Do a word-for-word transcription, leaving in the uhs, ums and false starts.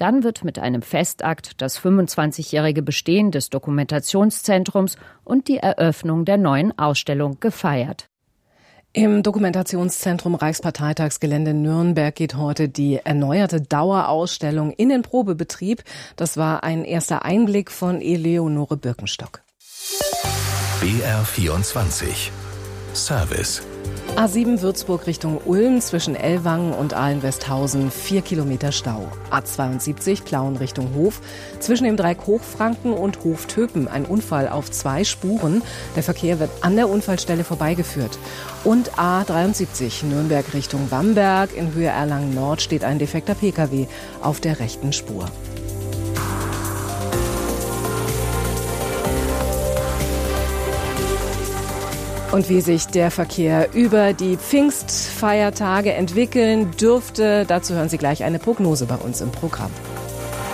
Dann wird mit einem Festakt das fünfundzwanzigjährige Bestehen des Dokumentationszentrums und die Eröffnung der neuen Ausstellung gefeiert. Im Dokumentationszentrum Reichsparteitagsgelände Nürnberg geht heute die erneuerte Dauerausstellung in den Probebetrieb. Das war ein erster Einblick von Eleonore Birkenstock. B R vierundzwanzig Service. A sieben Würzburg Richtung Ulm zwischen Ellwangen und Ahlen-Westhausen, vier Kilometer Stau. A zweiundsiebzig Plauen Richtung Hof zwischen dem Dreieck Hochfranken und Hoftöpen. Ein Unfall auf zwei Spuren. Der Verkehr wird an der Unfallstelle vorbeigeführt. Und A dreiundsiebzig Nürnberg Richtung Bamberg. In Höhe Erlangen Nord steht ein defekter Pkw auf der rechten Spur. Und wie sich der Verkehr über die Pfingstfeiertage entwickeln dürfte, dazu hören Sie gleich eine Prognose bei uns im Programm.